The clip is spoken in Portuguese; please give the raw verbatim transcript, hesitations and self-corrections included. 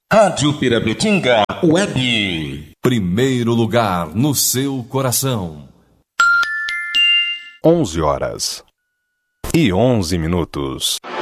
Rádio Pirapetinga Web. Primeiro lugar no seu coração. onze horas e onze minutos.